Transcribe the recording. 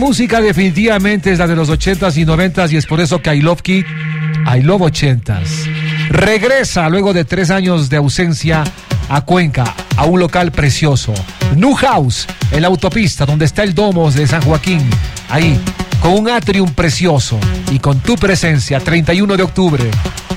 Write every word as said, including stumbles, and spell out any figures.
Música definitivamente es la de los ochentas y noventas y es por eso que I Love Kid, I Love ochentas regresa luego de tres años de ausencia a Cuenca, a un local precioso, New House, en la autopista donde está el Domos de San Joaquín, ahí, con un atrium precioso y con tu presencia, treinta y uno de octubre.